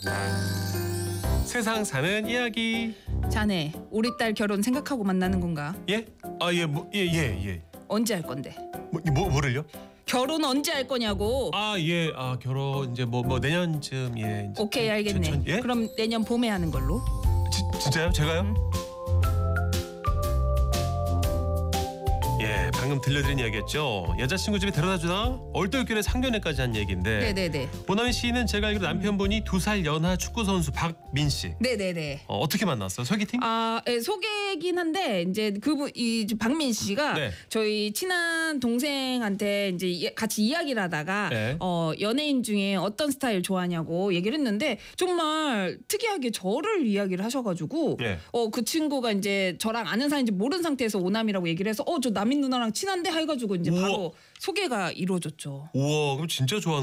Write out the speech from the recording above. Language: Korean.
세상 사는 이야기. 자네 우리 딸 결혼 생각하고 만나는 건가? 예? 아, 예, 예. 언제 할 건데? 뭐를요? 결혼 언제 할 거냐고. 아, 예. 아, 결혼 이제 뭐 내년쯤 예. 이제 오케이 알겠네. 예? 그럼 내년 봄에 하는 걸로. 진짜요? 제가요? 예, 방금 들려드린 이야기였죠. 여자친구 집에 데려다주다 얼떨결에 상견례까지 한 얘기인데. 네네네. 보나미 씨는 제가 알기로 남편분이 2살 연하 축구 선수 박민 씨. 네네네. 어떻게 만났어요? 소개팅? 아, 예, 소개긴 한데 이제 그분 이 박민 씨가 네. 저희 친한 동생한테 이제 같이 이야기를 하다가 네. 연예인 중에 어떤 스타일 좋아하냐고 얘기를 했는데 정말 특이하게 저를 이야기를 하셔가지고 네. 그 친구가 이제 저랑 아는 사이인지 모르는 상태에서 오남이라고 얘기를 해서 저 남인 누나랑 친한데 해가지고 이제 우와. 바로 소개가 이루어졌죠. 우와, 그럼 진짜 좋아.